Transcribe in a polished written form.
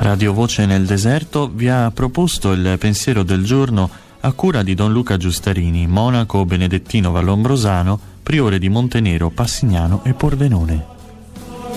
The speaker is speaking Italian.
Radio Voce nel Deserto vi ha proposto il pensiero del giorno a cura di Don Luca Giustarini, monaco benedettino vallombrosano, priore di Montenero, Passignano e Pordenone.